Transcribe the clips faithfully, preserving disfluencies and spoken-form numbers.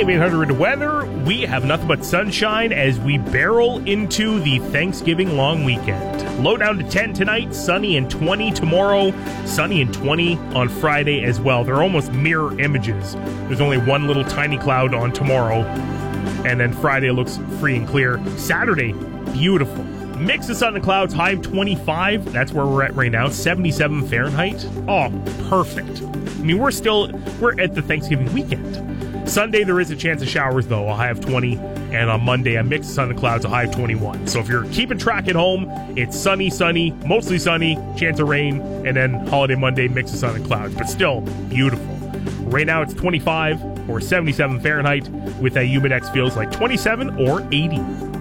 A M eight hundred weather, we have nothing but sunshine as we barrel into the Thanksgiving long weekend. Low down to ten tonight, sunny and twenty tomorrow, sunny and twenty on Friday as well. They're almost mirror images. There's only one little tiny cloud on tomorrow, and then Friday looks free and clear. Saturday, beautiful. Mix of sun and clouds, high of twenty-five. That's where we're at right now, seventy-seven Fahrenheit. Oh, perfect. I mean, we're still, we're at the Thanksgiving weekend. Sunday, there is a chance of showers, though, a high of twenty. And on Monday, a mix of sun and clouds, a high of twenty-one. So if you're keeping track at home, it's sunny, sunny, mostly sunny, chance of rain, and then holiday Monday, mix of sun and clouds. But still, beautiful. Right now, it's twenty-five or seventy-seven Fahrenheit, with that Humidex feels like twenty-seven or eighty.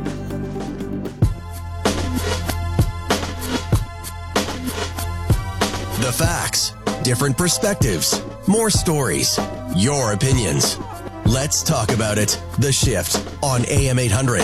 The facts, different perspectives, more stories, your opinions. Let's talk about it. The Shift on A M eight hundred.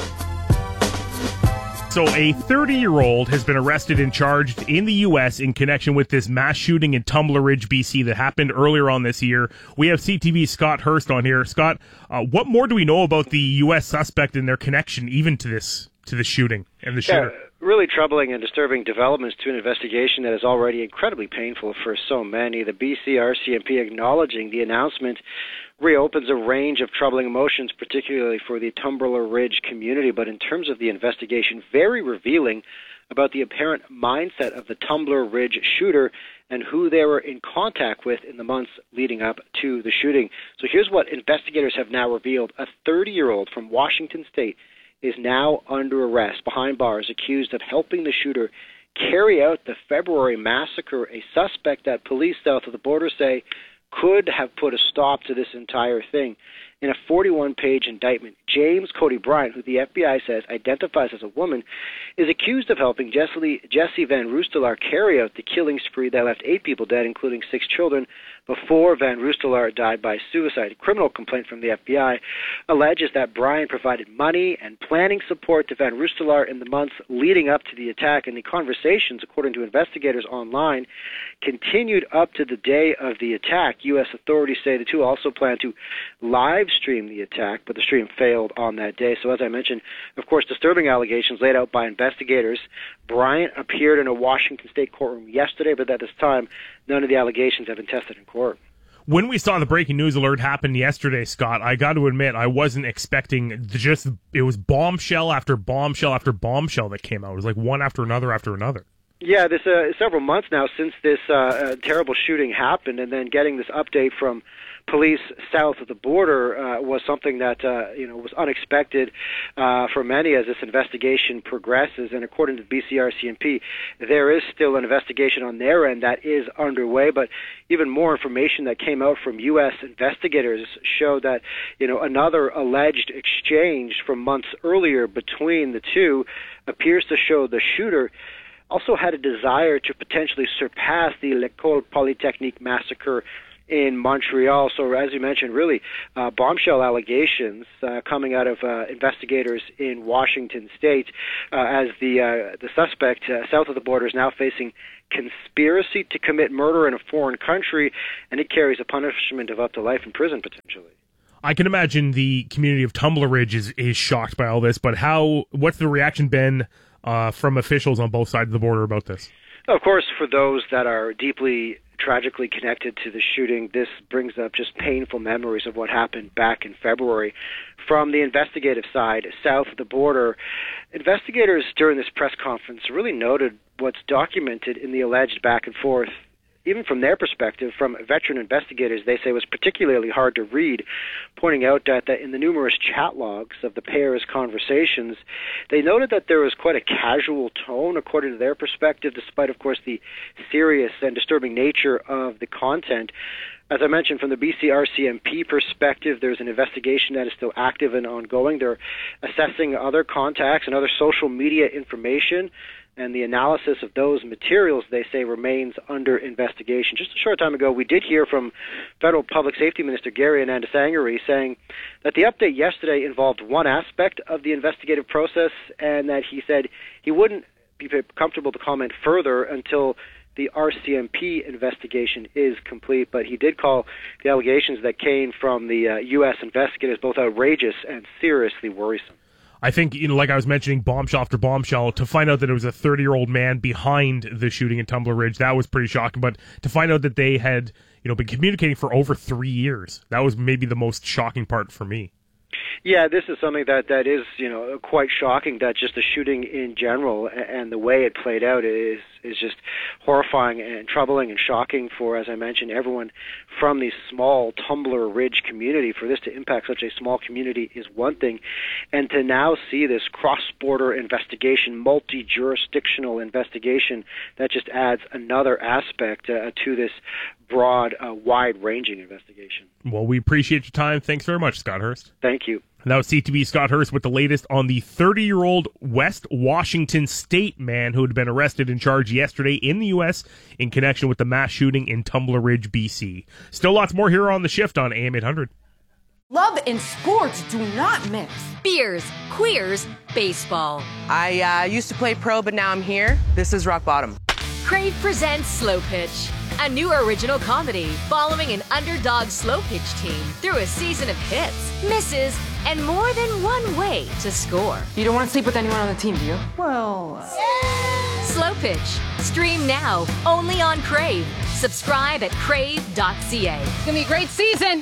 So a thirty-year-old has been arrested and charged in the U S in connection with this mass shooting in Tumbler Ridge, B C that happened earlier on this year. We have C T V's Scott Hurst on here. Scott, uh, what more do we know about the U S suspect and their connection even to this to the shooting and the shooter? Yeah. Really troubling and disturbing developments to an investigation that is already incredibly painful for so many. The B C R C M P acknowledging the announcement reopens a range of troubling emotions, particularly for the Tumbler Ridge community. But in terms of the investigation, very revealing about the apparent mindset of the Tumbler Ridge shooter and who they were in contact with in the months leading up to the shooting. So here's what investigators have now revealed. A thirty-year-old from Washington State is now under arrest behind bars, accused of helping the shooter carry out the February massacre, a suspect that police south of the border say could have put a stop to this entire thing. In a forty-one page indictment, James Cody Bryant, who the F B I says identifies as a woman, is accused of helping Jesse, Jesse Van Roostelar carry out the killing spree that left eight people dead, including six children, before Van Roostelar died by suicide. A criminal complaint from the F B I alleges that Bryant provided money and planning support to Van Roostelar in the months leading up to the attack, and the conversations, according to investigators online, continued up to the day of the attack. U S authorities say the two also plan to live stream the attack, but the stream failed on that day. So as I mentioned, of course, disturbing allegations laid out by investigators. Bryant appeared in a Washington State courtroom yesterday, but at this time, none of the allegations have been tested in court. When we saw the breaking news alert happen yesterday, Scott, I got to admit I wasn't expecting just, it was bombshell after bombshell after bombshell that came out. It was like one after another after another. Yeah, this uh, several months now since this uh, uh, terrible shooting happened, and then getting this update from police south of the border uh, was something that uh, you know was unexpected uh, for many as this investigation progresses. And according to B C R C M P, there is still an investigation on their end that is underway. But even more information that came out from U S investigators showed that you know another alleged exchange from months earlier between the two appears to show the shooter also had a desire to potentially surpass the L'École Polytechnique massacre in Montreal. So as you mentioned, really uh, bombshell allegations uh, coming out of uh, investigators in Washington State uh, as the uh, the suspect uh, south of the border is now facing conspiracy to commit murder in a foreign country, and it carries a punishment of up to life in prison potentially. I can imagine the community of Tumbler Ridge is, is shocked by all this, but how? What's the reaction been uh, from officials on both sides of the border about this? Of course, for those that are deeply tragically connected to the shooting, this brings up just painful memories of what happened back in February. From the investigative side, south of the border, investigators during this press conference really noted what's documented in the alleged back and forth. Even from their perspective, from veteran investigators, they say was particularly hard to read, pointing out that, that in the numerous chat logs of the pair's conversations, they noted that there was quite a casual tone, according to their perspective, despite, of course, the serious and disturbing nature of the content. As I mentioned, from the B C R C M P perspective, there's an investigation that is still active and ongoing. They're assessing other contacts and other social media information, and the analysis of those materials, they say, remains under investigation. Just a short time ago, we did hear from Federal Public Safety Minister Gary Anandasangari saying that the update yesterday involved one aspect of the investigative process, and that he said he wouldn't be comfortable to comment further until the R C M P investigation is complete, but he did call the allegations that came from the uh, U S investigators both outrageous and seriously worrisome. I think, you know, like I was mentioning, bombshell after bombshell, to find out that it was a thirty-year-old man behind the shooting in Tumbler Ridge, that was pretty shocking. But to find out that they had, you know, been communicating for over three years, that was maybe the most shocking part for me. Yeah, this is something that, that is, you know, quite shocking, that just the shooting in general and the way it played out is is just horrifying and troubling and shocking for, as I mentioned, everyone from the small Tumbler Ridge community. For this to impact such a small community is one thing, and to now see this cross-border investigation, multi-jurisdictional investigation, that just adds another aspect uh, to this broad, uh, wide-ranging investigation. Well, we appreciate your time. Thanks very much, Scott Hurst. Thank you. Now, C T V Scott Hurst with the latest on the thirty-year-old West Washington State man who had been arrested and charged yesterday in the U S in connection with the mass shooting in Tumbler Ridge, B C. Still lots more here on The Shift on A M eight hundred. Love and sports do not mix. Beers, queers, baseball. I uh, used to play pro, but now I'm here. This is rock bottom. Crave presents Slow Pitch, a new original comedy following an underdog slow pitch team through a season of hits, misses, and more than one way to score. You don't want to sleep with anyone on the team, do you? Well... Uh... Slow Pitch. Stream now, only on Crave. Subscribe at crave dot c a. It's gonna be a great season!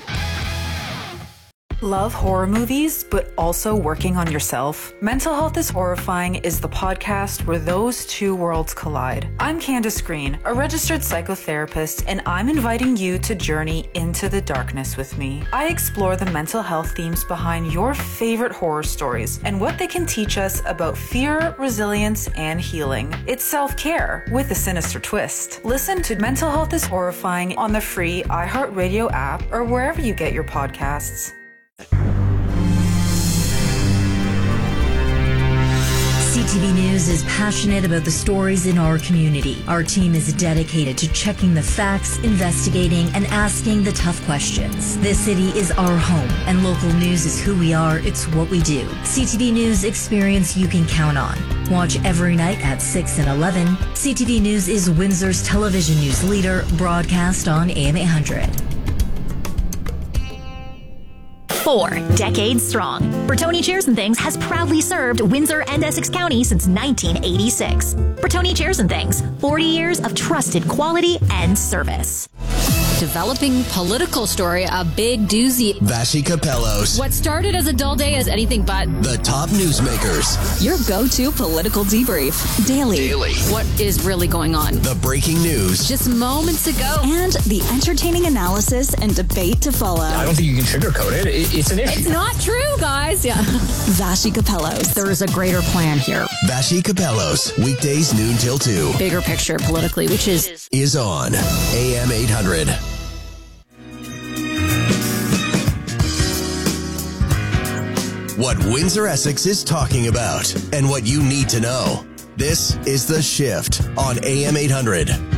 Love horror movies, but also working on yourself? Mental Health is Horrifying is the podcast where those two worlds collide. I'm Candace Green, a registered psychotherapist, and I'm inviting you to journey into the darkness with me. I explore the mental health themes behind your favorite horror stories and what they can teach us about fear, resilience, and healing. It's self-care with a sinister twist. Listen to Mental Health is Horrifying on the free iHeartRadio app or wherever you get your podcasts. C T V News is passionate about the stories in our community. Our team is dedicated to checking the facts, investigating, and asking the tough questions. This city is our home, and local news is who we are, it's what we do. C T V News experience you can count on. Watch every night at six and eleven. C T V News is Windsor's television news leader, broadcast on A M eight hundred. Four decades strong, Bertoni Chairs and Things has proudly served Windsor and Essex County since nineteen eighty-six. Bertoni Chairs and Things, forty years of trusted quality and service. Developing political story, a big doozy. Vassy Capellos. What started as a dull day is anything but. The top newsmakers. Your go-to political debrief. Daily. Daily. What is really going on? The breaking news. Just moments ago. And the entertaining analysis and debate to follow. I don't think you can sugarcoat it. It's an issue. It's not true, guys. Yeah. Vassy Capellos. There is a greater plan here. Vassy Capellos. Weekdays noon till two. Bigger picture politically, which is... Is on A M eight hundred. What Windsor Essex is talking about and what you need to know. This is The Shift on A M eight hundred.